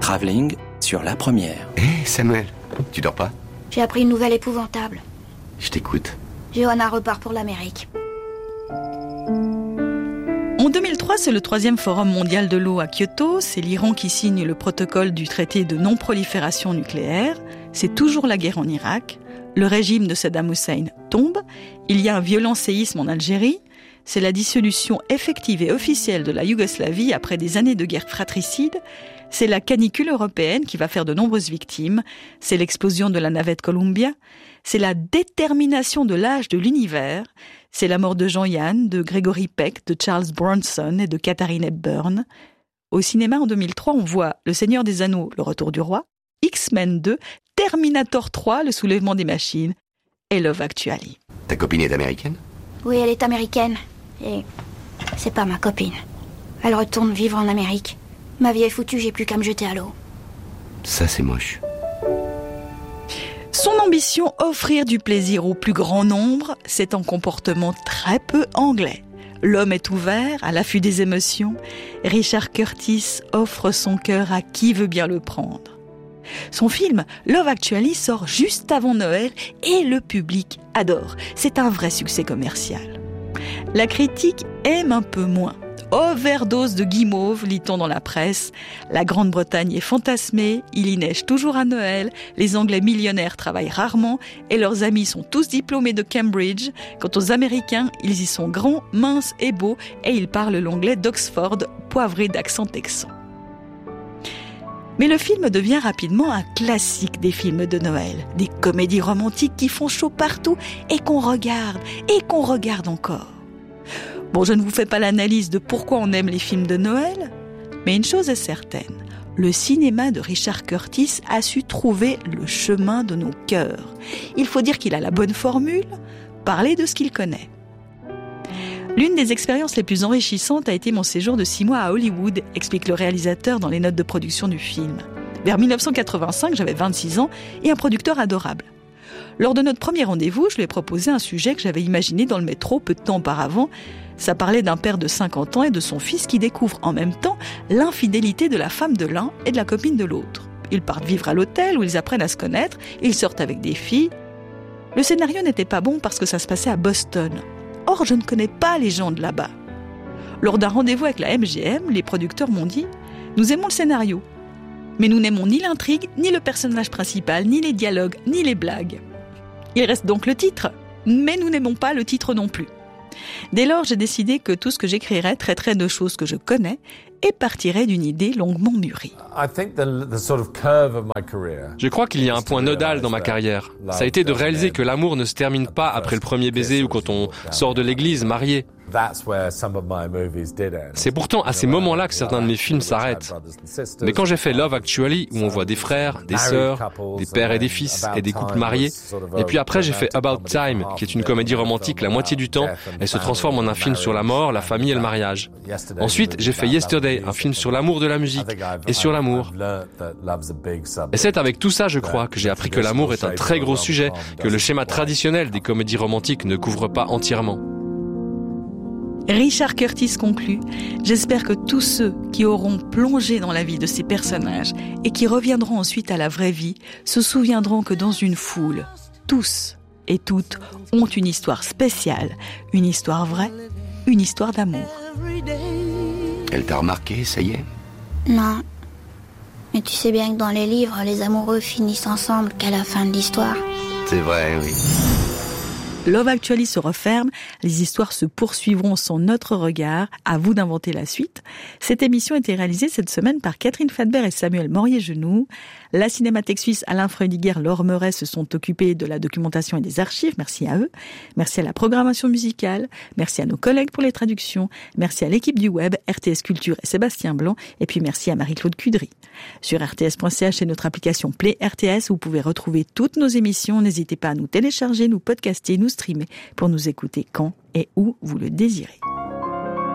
Travelling sur La Première. Hé, Samuel, tu dors pas ? J'ai appris une nouvelle épouvantable. Je t'écoute. Johanna repart pour l'Amérique. En 2003, c'est le 3e Forum mondial de l'eau à Kyoto. C'est l'Iran qui signe le protocole du traité de non-prolifération nucléaire. C'est toujours la guerre en Irak. Le régime de Saddam Hussein tombe. Il y a un violent séisme en Algérie. C'est la dissolution effective et officielle de la Yougoslavie après des années de guerre fratricide. C'est la canicule européenne qui va faire de nombreuses victimes. C'est l'explosion de la navette Columbia. C'est la détermination de l'âge de l'univers. C'est la mort de Jean-Yann, de Gregory Peck, de Charles Bronson et de Katharine Hepburn. Au cinéma, en 2003, on voit Le Seigneur des Anneaux, Le Retour du Roi, X-Men 2, Terminator 3, Le Soulèvement des Machines et Love Actually. Ta copine est américaine ? Oui, elle est américaine. Et c'est pas ma copine. Elle retourne vivre en Amérique. Ma vie est foutue, j'ai plus qu'à me jeter à l'eau. Ça, c'est moche. Son ambition, offrir du plaisir au plus grand nombre, c'est un comportement très peu anglais. L'homme est ouvert, à l'affût des émotions. Richard Curtis offre son cœur à qui veut bien le prendre. Son film Love Actually sort juste avant Noël et le public adore. C'est un vrai succès commercial. La critique aime un peu moins. Overdose de guimauve, lit-on dans la presse. La Grande-Bretagne est fantasmée, il y neige toujours à Noël, les Anglais millionnaires travaillent rarement et leurs amis sont tous diplômés de Cambridge. Quant aux Américains, ils y sont grands, minces et beaux et ils parlent l'anglais d'Oxford, poivré d'accent texan. Mais le film devient rapidement un classique des films de Noël, des comédies romantiques qui font chaud partout et qu'on regarde encore. Bon, je ne vous fais pas l'analyse de pourquoi on aime les films de Noël, mais une chose est certaine, le cinéma de Richard Curtis a su trouver le chemin de nos cœurs. Il faut dire qu'il a la bonne formule, parler de ce qu'il connaît. L'une des expériences les plus enrichissantes a été mon séjour de 6 mois à Hollywood, explique le réalisateur dans les notes de production du film. Vers 1985, j'avais 26 ans et un producteur adorable. Lors de notre premier rendez-vous, je lui ai proposé un sujet que j'avais imaginé dans le métro peu de temps auparavant. Ça parlait d'un père de 50 ans et de son fils qui découvrent en même temps l'infidélité de la femme de l'un et de la copine de l'autre. Ils partent vivre à l'hôtel où ils apprennent à se connaître, ils sortent avec des filles. Le scénario n'était pas bon parce que ça se passait à Boston. Or, je ne connais pas les gens de là-bas. Lors d'un rendez-vous avec la MGM, les producteurs m'ont dit « Nous aimons le scénario, mais nous n'aimons ni l'intrigue, ni le personnage principal, ni les dialogues, ni les blagues. Il reste donc le titre, mais nous n'aimons pas le titre non plus. » Dès lors, j'ai décidé que tout ce que j'écrirais traiterait de choses que je connais et partirait d'une idée longuement mûrie. Je crois qu'il y a un point nodal dans ma carrière. Ça a été de réaliser que l'amour ne se termine pas après le premier baiser ou quand on sort de l'église marié. C'est pourtant à ces moments-là que certains de mes films s'arrêtent. Mais quand j'ai fait Love Actually, où on voit des frères, des sœurs, des pères et des fils et des couples mariés, et puis après j'ai fait About Time, qui est une comédie romantique la moitié du temps, elle se transforme en un film sur la mort, la famille et le mariage. Ensuite, j'ai fait Yesterday, un film sur l'amour de la musique et sur l'amour. Et c'est avec tout ça, je crois, que j'ai appris que l'amour est un très gros sujet, que le schéma traditionnel des comédies romantiques ne couvre pas entièrement. Richard Curtis conclut « J'espère que tous ceux qui auront plongé dans la vie de ces personnages et qui reviendront ensuite à la vraie vie se souviendront que dans une foule, tous et toutes ont une histoire spéciale, une histoire vraie, une histoire d'amour. » Elle t'a remarqué, ça y est ? Non. Mais tu sais bien que dans les livres, les amoureux finissent ensemble qu'à la fin de l'histoire. C'est vrai, oui. Love Actually se referme, les histoires se poursuivront sans notre regard, à vous d'inventer la suite. Cette émission a été réalisée cette semaine par Catherine Fadbert et Samuel Morier-Genoux. La Cinémathèque suisse, Alain Freudiger, Laure Meuret se sont occupés de la documentation et des archives, merci à eux. Merci à la programmation musicale, merci à nos collègues pour les traductions, merci à l'équipe du web, RTS Culture et Sébastien Blanc, et puis merci à Marie-Claude Cudry. Sur rts.ch et notre application Play RTS, vous pouvez retrouver toutes nos émissions. N'hésitez pas à nous télécharger, nous podcaster, nous streamer pour nous écouter quand et où vous le désirez.